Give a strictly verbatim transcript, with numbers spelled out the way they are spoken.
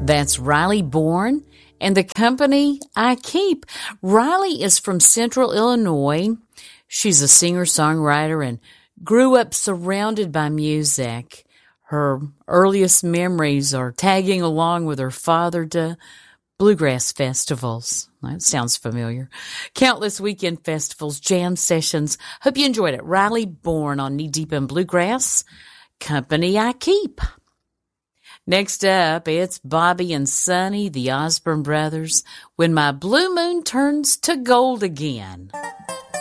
That's Riley Bourne and the company I keep. Riley is from Central Illinois. She's a singer-songwriter and grew up surrounded by music. Her earliest memories are tagging along with her father to bluegrass festivals. That sounds familiar. Countless weekend festivals, jam sessions. Hope you enjoyed it. Riley Bourne on Knee Deep in Bluegrass, Company I Keep. Next up, it's Bobby and Sonny, the Osborne Brothers, When My Blue Moon Turns to Gold Again.